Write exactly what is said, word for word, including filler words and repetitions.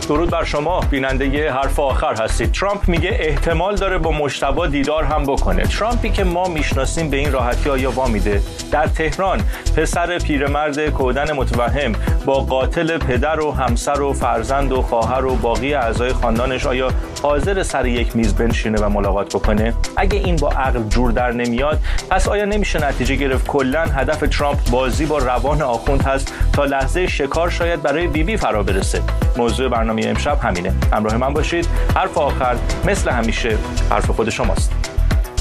درود بر شما بیننده حرف آخر هستید. ترامپ میگه احتمال داره با مجتبی دیدار هم بکنه. ترامپی که ما میشناسیم به این راحتی آیا وامیده؟ در تهران پسر پیرمرد کودن متوهم با قاتل پدر و همسر و فرزند و خواهر و باقی اعضای خاندانش آیا حاضر سر یک میز بنشینه و ملاقات بکنه؟ اگه این با عقل جور در نمیاد، پس آیا نمیشه نتیجه گرفت کلاً هدف ترامپ بازی با روان آخوند هست تا لحظه شکار شاید برای بیبی بی فرا برسه؟ موضوع برنامه امشب همینه. همراه من باشید. حرف آخر مثل همیشه حرف خود شماست.